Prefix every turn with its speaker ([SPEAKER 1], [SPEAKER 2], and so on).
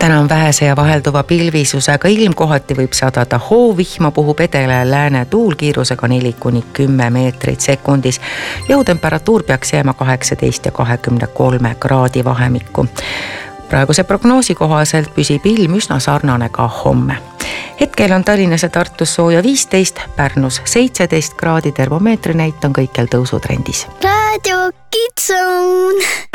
[SPEAKER 1] täna on vähese ja vahelduva pilvisusega ilm, kohati võib sadada hoovihma, puhub edela ja lääne tuul kiirusega 4–10 meetrit sekundis. Jõutemperatuur peaks jääma 18 ja 23 kraadi vahemikku. Praeguse prognoosi kohaselt püsib ilm üsna sarnane ka homme. Hetkel on Tallinnas ja Tartus sooja 15, Pärnus 17 kraadi, termomeetri näit on kõikjal tõusutrendis.
[SPEAKER 2] Radio Kids Zone.